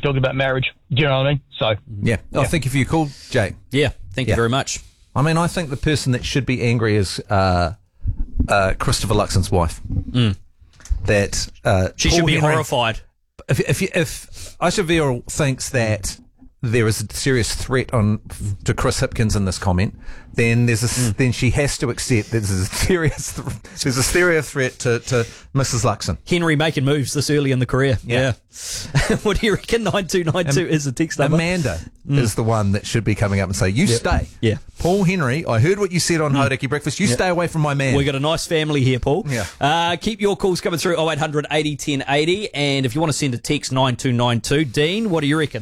talking about marriage. Do you know what I mean? So Yeah. Oh, thank you for your call, Jake. Yeah, thank you very much. I mean, I think the person that should be angry is Christopher Luxon's wife. That She Paul should be Henry- horrified. If Aisha Vera thinks that there is a serious threat to Chris Hipkins in this comment, then then she has to accept that there's a serious threat to Mrs. Luxon. Henry making moves this early in the career. Yeah. What do you reckon? 9292 is the text number. Amanda is the one that should be coming up and say, "You stay." Yeah. Paul Henry, I heard what you said on Hauraki Breakfast. You stay away from my man. We got a nice family here, Paul. Yeah. Keep your calls coming through 0800 80 10 80, and if you want to send a text 9292. Dean, what do you reckon?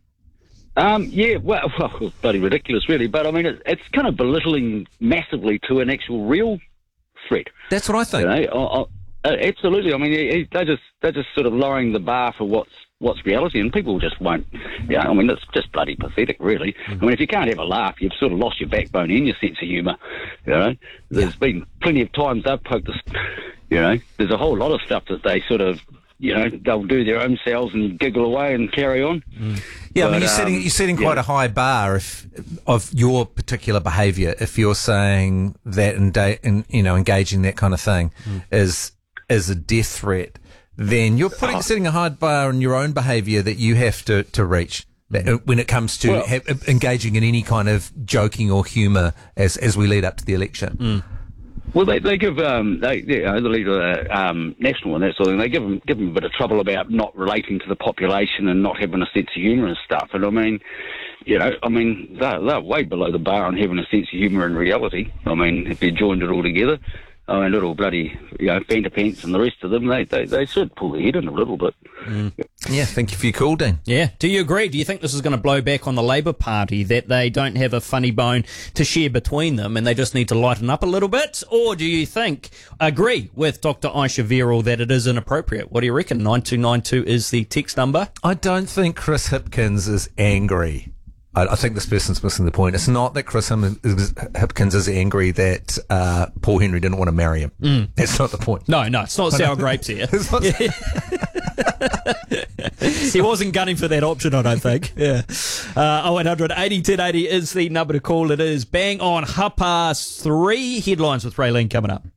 Well, bloody ridiculous, really. But I mean, it's kind of belittling massively to an actual real threat. That's what I think. You know? Absolutely. I mean, they're just sort of lowering the bar for what's reality, and people just won't. You know, I mean, it's just bloody pathetic, really. I mean, if you can't have a laugh, you've sort of lost your backbone and your sense of humour. You know, there's been plenty of times they've poked us. You know, there's a whole lot of stuff that they sort of, you know, they'll do their own selves and giggle away and carry on. Yeah, I mean, you're setting quite a high bar of your particular behaviour. If you're saying that engaging that kind of thing is a death threat, then you're setting a high bar on your own behaviour that you have to reach. When it comes to engaging in any kind of joking or humour as we lead up to the election. Well, they give the leader national and that sort of thing. They give them a bit of trouble about not relating to the population and not having a sense of humour and stuff. And I mean, you know, they're way below the bar on having a sense of humour in reality. I mean, if you joined it all together, I mean, little bloody, you know, Fanta Pants and the rest of them, they should pull their head in a little bit. Yeah, thank you for your call, Dean. Yeah. Do you agree? Do you think this is going to blow back on the Labour Party, that they don't have a funny bone to share between them and they just need to lighten up a little bit? Or do you agree with Dr. Aisha Verrill that it is inappropriate? What do you reckon? 9292 is the text number. I don't think Chris Hipkins is angry. I think this person's missing the point. It's not that Chris Hipkins is angry that Paul Henry didn't want to marry him. That's not the point. No, it's not sour grapes here. He wasn't gunning for that option, I don't think. Yeah. 0800 80 1080 is the number to call. It is bang on 3:30. Headlines with Raylene coming up.